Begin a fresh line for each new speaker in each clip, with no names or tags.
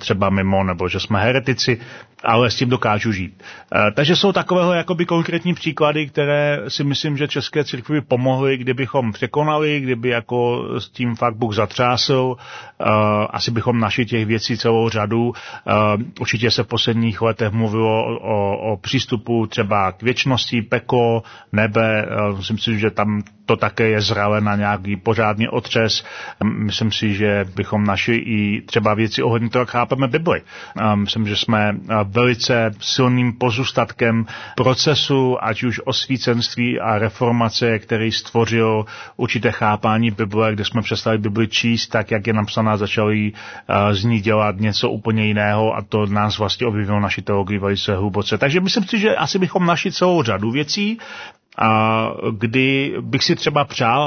třeba mimo, nebo že jsme heretici, ale s tím dokážu žít. Takže jsou takového jakoby konkrétní příklady, které si myslím, že české církvi pomohly, kdybychom překonali, kdyby jako s tím fakt Bůh zatřásl. Asi bychom našli těch věcí celou řadu. Určitě se v posledních letech mluvilo o přístupu třeba k věčnosti, peklo, nebe. Myslím si, že tam to také je zralé na nějaký pořádný otřes. Myslím si, že bychom našli i třeba věci ohledně toho, jak chápeme Bibli. Myslím, že jsme velice silným pozůstatkem procesu, ať už osvícenství a reformace, který stvořil určité chápání Bible, kde jsme přestali Bibli číst tak, jak je napsaná, začali z ní dělat něco úplně jiného a to nás vlastně objevilo naši teologii velice hluboce. Takže myslím si, že asi bychom našli celou řadu věcí, a kdy bych si třeba přál,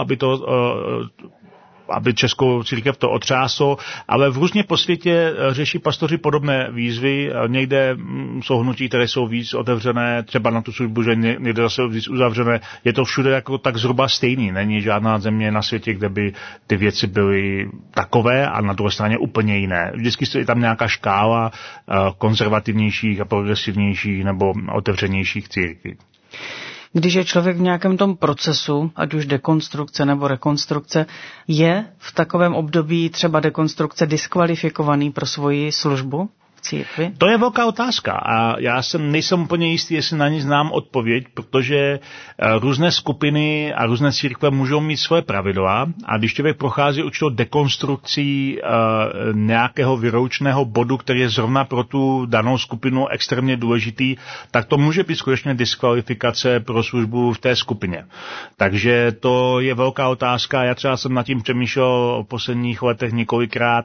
aby českou církev to otřáslo, ale v různě po světě řeší pastoři podobné výzvy. Někde jsou hnutí, které jsou víc otevřené, třeba na tu službu, že někde zase víc uzavřené. Je to všude jako tak zhruba stejný. Není žádná země na světě, kde by ty věci byly takové a na druhé straně úplně jiné. Vždycky je tam nějaká škála konzervativnějších a progresivnějších nebo otevřenějších církví.
Když je člověk v nějakém tom procesu, ať už dekonstrukce nebo rekonstrukce, je v takovém období třeba dekonstrukce diskvalifikovaný pro svoji službu v církvi?
To je velká otázka a já nejsem úplně jistý, jestli na ní znám odpověď, protože různé skupiny a různé církve můžou mít svoje pravidla a když člověk prochází určitou dekonstrukcí nějakého vyroučného bodu, který je zrovna pro tu danou skupinu extrémně důležitý, tak to může být skutečně diskvalifikace pro službu v té skupině. Takže to je velká otázka. Já třeba jsem nad tím přemýšlel v posledních letech několikrát,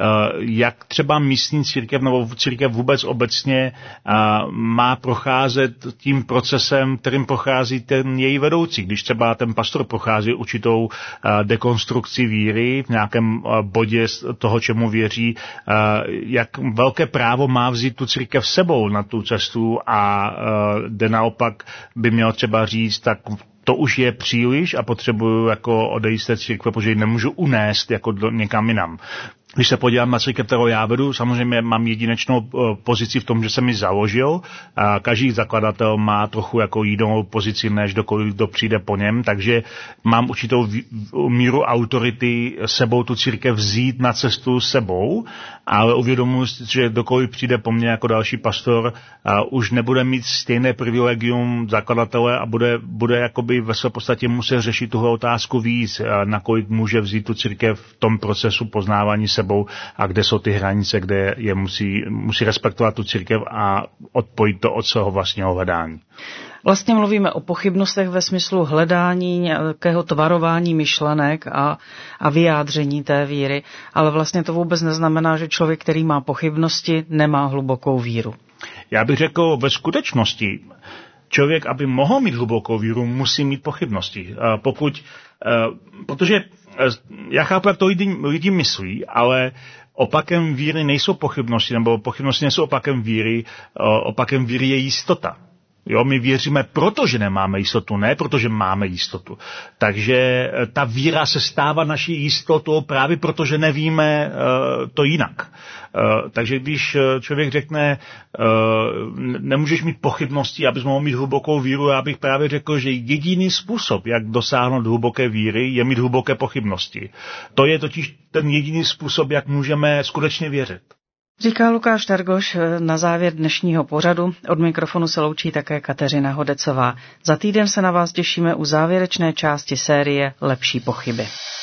jak třeba místní církev nebo církev vůbec obecně má procházet tím procesem, kterým prochází ten její vedoucí. Když třeba ten pastor prochází určitou dekonstrukci víry v nějakém bodě toho, čemu věří, jak velké právo má vzít tu církev sebou na tu cestu a kde naopak by měl třeba říct, tak to už je příliš a potřebuju jako odejít z té církve, protože ji nemůžu unést jako někam jinam. Když se podívám na církev, kterou já vedu, samozřejmě mám jedinečnou pozici v tom, že jsem ji založil. Každý zakladatel má trochu jako jinou pozici, než kdo přijde po něm, takže mám určitou míru autority sebou tu církev vzít na cestu sebou, ale uvědomuji si, že kdokoliv přijde po mně jako další pastor, už nebude mít stejné privilegium zakladatele a bude jakoby ve své podstatě muset řešit tuhle otázku víc, nakolik může vzít tu církev v tom procesu poznávání sebou a kde jsou ty hranice, kde je musí respektovat tu církev a odpojit to od svého vlastního hledání.
Vlastně mluvíme o pochybnostech ve smyslu hledání nějakého tvarování myšlenek a vyjádření té víry, ale vlastně to vůbec neznamená, že člověk, který má pochybnosti, nemá hlubokou víru.
Já bych řekl, ve skutečnosti člověk, aby mohl mít hlubokou víru, musí mít pochybnosti. Protože já chápu, jak to lidi myslí, ale opakem víry nejsou pochybnosti, nebo pochybnosti nejsou opakem víry, opakem víry je jistota. Jo, my věříme, protože nemáme jistotu, ne protože máme jistotu. Takže ta víra se stává naší jistotou právě protože nevíme to jinak. Takže když člověk řekne, nemůžeš mít pochybnosti, abys mohl mít hlubokou víru, já bych právě řekl, že jediný způsob, jak dosáhnout hluboké víry, je mít hluboké pochybnosti. To je totiž ten jediný způsob, jak můžeme skutečně věřit.
Říká Lukáš Tergoš na závěr dnešního pořadu. Od mikrofonu se loučí také Kateřina Hodecová. Za týden se na vás těšíme u závěrečné části série Lepší pochyby.